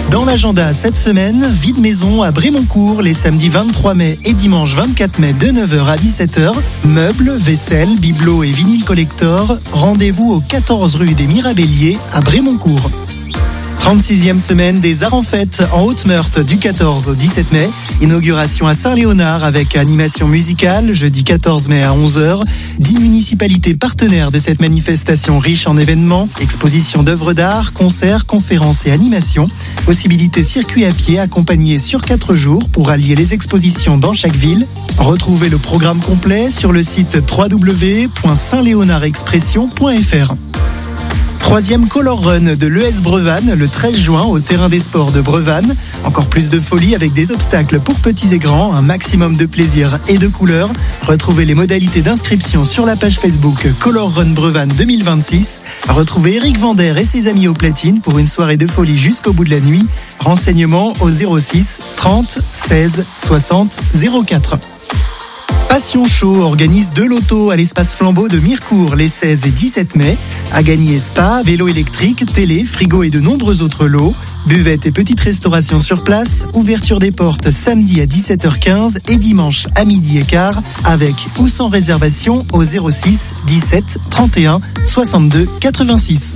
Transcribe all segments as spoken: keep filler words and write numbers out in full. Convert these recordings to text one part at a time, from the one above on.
Dans l'agenda cette semaine, vie de maison à Brémoncourt les samedis vingt-trois mai et dimanche vingt-quatre mai de neuf heures à dix-sept heures. Meubles, vaisselle, bibelots et vinyle collector. Rendez-vous au quatorze rue des Mirabelliers à Brémoncourt. trente-sixième semaine des Arts en Fête en Haute-Meurthe du quatorze au dix-sept mai. Inauguration à Saint-Léonard avec animation musicale jeudi quatorze mai à onze heures. dix municipalités partenaires de cette manifestation riche en événements, expositions d'œuvres d'art, concerts, conférences et animations. Possibilité circuit à pied accompagné sur quatre jours pour allier les expositions dans chaque ville. Retrouvez le programme complet sur le site w w w point saint léonard expression point f r. Troisième Color Run de l'E S Brevannes le treize juin au terrain des sports de Brevannes. Encore plus de folie avec des obstacles pour petits et grands, un maximum de plaisir et de couleurs. Retrouvez les modalités d'inscription sur la page Facebook Color Run Brevannes deux mille vingt-six. Retrouvez Eric Vander et ses amis au platine pour une soirée de folie jusqu'au bout de la nuit. Renseignements au zéro six trente seize soixante zéro quatre. Passion Show organise deux lotos à l'espace Flambeau de Mirecourt les seize et dix-sept mai. À gagner spa, vélo électrique, télé, frigo et de nombreux autres lots. Buvette et petite restauration sur place. Ouverture des portes samedi à dix-sept heures quinze et dimanche à midi et quart avec ou sans réservation au zéro six dix-sept trente et un soixante-deux quatre-vingt-six.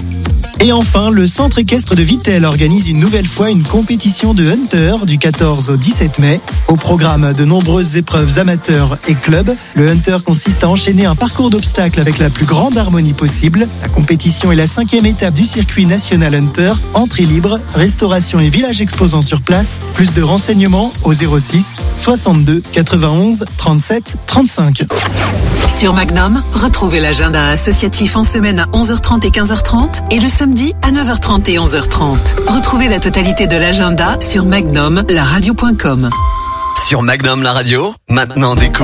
Et enfin, le centre équestre de Vittel organise une nouvelle fois une compétition de Hunter du quatorze au dix-sept mai. Au programme de nombreuses épreuves amateurs et clubs. Le Hunter consiste à enchaîner un parcours d'obstacles avec la plus grande harmonie possible. La compétition est la cinquième étape du circuit national Hunter. Entrée libre, restauration et village exposant sur place. Plus de renseignements au zéro six soixante-deux quatre-vingt-onze trente-sept trente-cinq. Sur Magnum, retrouvez l'agenda associatif en semaine à onze heures trente et quinze heures trente et le samedi à neuf heures trente et onze heures trente. Retrouvez la totalité de l'agenda sur magnum la radio point com. Sur Magnum la radio, maintenant découvre